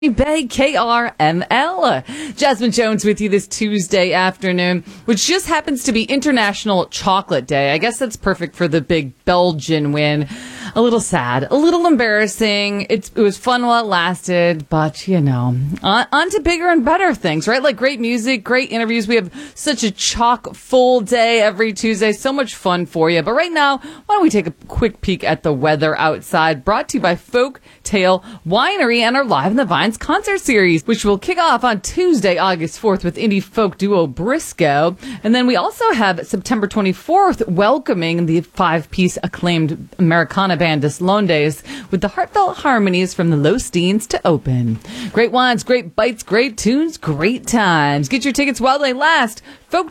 Bay KRML. Jasmine Jones with you this Tuesday afternoon, which just happens to be International Chocolate Day. I guess that's perfect for the big Belgian win. A little sad, a little embarrassing. It was fun while it lasted, but you know, on to bigger and better things, right? Like great music, great interviews. We have such a chock full day every Tuesday. So much fun for you. But right now, why don't we take a quick peek at the weather outside, brought to you by Folktale Winery and our Live in the Vines concert series, which will kick off on Tuesday, August 4th with indie folk duo Briscoe. And then we also have September 24th welcoming the 5-piece acclaimed Americana band Deslondes with the heartfelt harmonies from the Losteens to open. Great wines, great bites, great tunes, great times. Get your tickets while they last.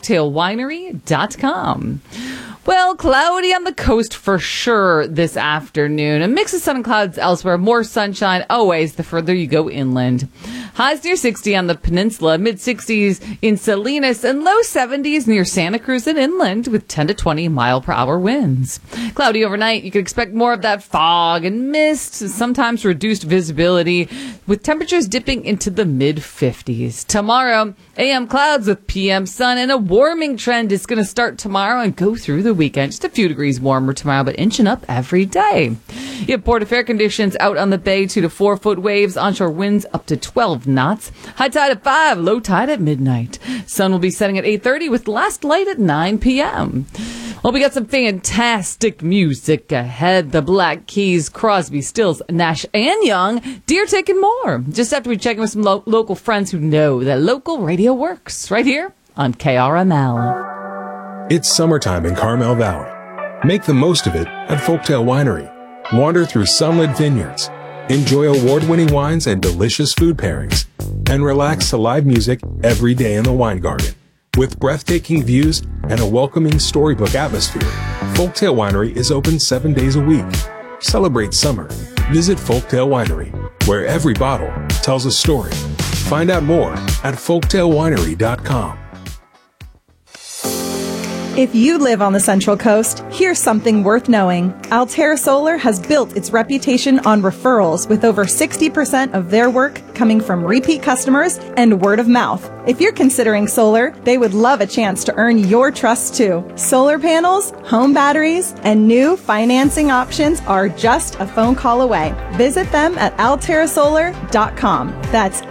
FolktaleWinery.com. Well, cloudy on the coast for sure this afternoon. A mix of sun and clouds elsewhere. More sunshine always the further you go inland. Highs near 60 on the peninsula, mid-60s in Salinas, and low 70s near Santa Cruz and inland with 10 to 20 mile-per-hour winds. Cloudy overnight. You can expect more of that fog and mist, sometimes reduced visibility, with temperatures dipping into the mid-50s. Tomorrow, AM clouds with PM sun, and a warming trend is going to start tomorrow and go through the weekend. Just a few degrees warmer tomorrow, but inching up every day. You have port affair conditions out on the bay, 2 to 4 foot waves, onshore winds up to 12 knots. High tide at 5, low tide at midnight. Sun will be setting at 8:30 with last light at 9 p.m. Well, we got some fantastic music ahead. The Black Keys, Crosby, Stills, Nash and Young, Deer Taking More. Just after we check in with some local friends who know that local radio works. Right here on KRML. It's summertime in Carmel Valley. Make the most of it at Folktale Winery. Wander through sunlit vineyards, enjoy award-winning wines and delicious food pairings, and relax to live music every day in the wine garden. With breathtaking views and a welcoming storybook atmosphere, Folktale Winery is open 7 days a week. Celebrate summer. Visit Folktale Winery, where every bottle tells a story. Find out more at folktalewinery.com. If you live on the Central Coast, here's something worth knowing. Altera Solar has built its reputation on referrals, with over 60% of their work coming from repeat customers and word of mouth. If you're considering solar, they would love a chance to earn your trust too. Solar panels, home batteries, and new financing options are just a phone call away. Visit them at alterasolar.com. That's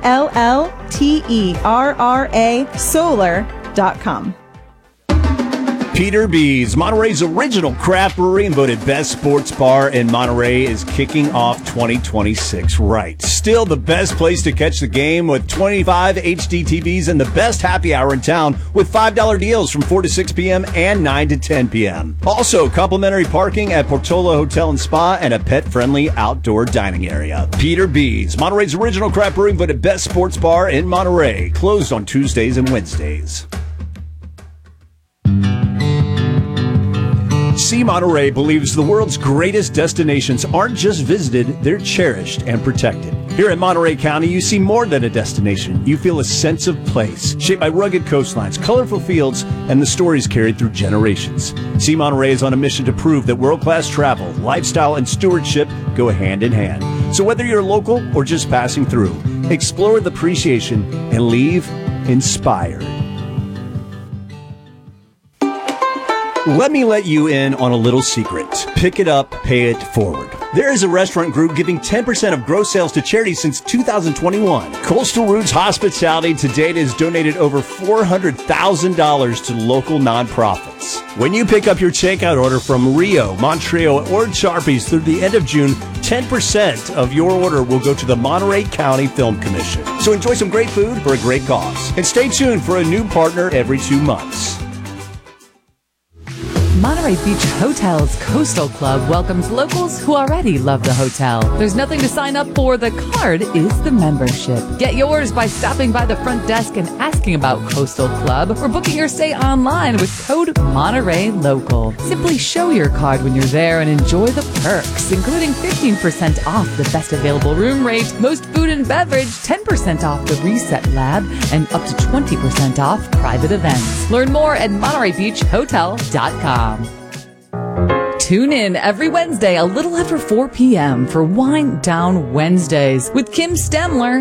ALLTERRA solar.com. Peter B's, Monterey's original craft brewery and voted best sports bar in Monterey, is kicking off 2026 right. Still the best place to catch the game with 25 HD TVs and the best happy hour in town with $5 deals from 4 to 6 p.m. and 9 to 10 p.m. Also, complimentary parking at Portola Hotel and Spa and a pet-friendly outdoor dining area. Peter B's, Monterey's original craft brewery and voted best sports bar in Monterey. Closed on Tuesdays and Wednesdays. See Monterey believes the world's greatest destinations aren't just visited, they're cherished and protected. Here in Monterey County, you see more than a destination. You feel a sense of place, shaped by rugged coastlines, colorful fields, and the stories carried through generations. See Monterey is on a mission to prove that world-class travel, lifestyle, and stewardship go hand in hand. So whether you're local or just passing through, explore with appreciation and leave inspired. Let me let you in on a little secret. Pick it up, pay it forward. There is a restaurant group giving 10% of gross sales to charity since 2021. Coastal Roots Hospitality to date has donated over $400,000 to local nonprofits. When you pick up your takeout order from Rio, Montreal, or Sharpies through the end of June, 10% of your order will go to the Monterey County Film Commission. So enjoy some great food for a great cause. And stay tuned for a new partner every 2 months. Monterey Beach Hotel's Coastal Club welcomes locals who already love the hotel. There's nothing to sign up for. The card is the membership. Get yours by stopping by the front desk and asking about Coastal Club, or booking your stay online with code Monterey Local. Simply show your card when you're there and enjoy the perks, including 15% off the best available room rate, most food and beverage, 10% off the Reset Lab, and up to 20% off private events. Learn more at MontereyBeachHotel.com. Tune in every Wednesday a little after 4 p.m. for Wind Down Wednesdays with Kim Stemler